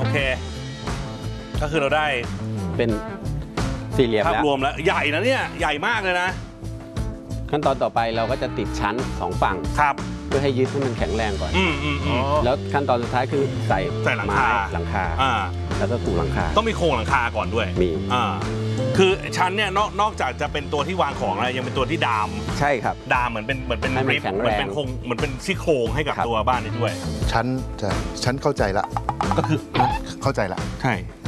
เคก็คือเราได้เป็นสี่เหลี่ยมแล้วภาพรวมแล้วใหญ่นะเนี่ยใหญ่มากเลยนะขั้นตอนต่อไปเราก็จะติดชั้น2ฝั่งครับเพื่อให้ยึดให้มันแข็งแรงก่อนแล้วขั้นตอนสุดท้ายคือใส่หลังคาแล้วก็ปูหลังคาต้องมีโครงหลังคาก่อนด้วยมีคือชั้นเนี่ยนอกจากจะเป็นตัวที่วางของแล้วยังเป็นตัวที่ดามใช่ครับดามเหมือนเป็นริบเหมือนเป็นซี่โครงให้กับตัวบ้านนี้ด้วยฉันเข้าใจละก็คือเข้าใจละใช่